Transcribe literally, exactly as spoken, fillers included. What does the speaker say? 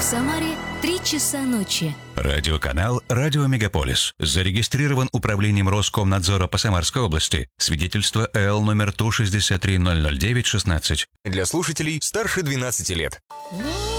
Самаре три часа ночи. Радиоканал «Радио Мегаполис». Зарегистрирован управлением Роскомнадзора по Самарской области. Свидетельство эл номер Ту шестьдесят три ноль ноль девять шестнадцать. Для слушателей старше двенадцати лет.